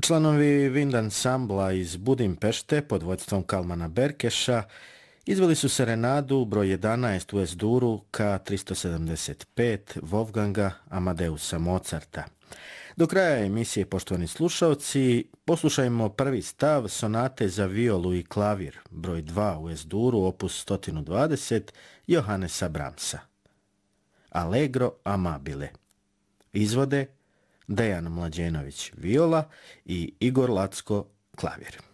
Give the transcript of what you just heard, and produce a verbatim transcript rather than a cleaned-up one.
Članovi Wind ansambla iz Budimpešte pod vodstvom Kalmana Berkeša izveli su serenadu broj jedanaest u Es-duru ka tristo sedamdeset pet Wolfganga Amadeusa Mozarta. Do kraja emisije, poštovani slušalci, poslušajmo prvi stav sonate za violu i klavir broj dva u Es-duru opus sto dvadeset Johannesa Brahmsa. Allegro amabile. Izvode Dejan Mlađenović viola i Igor Lacko klavir.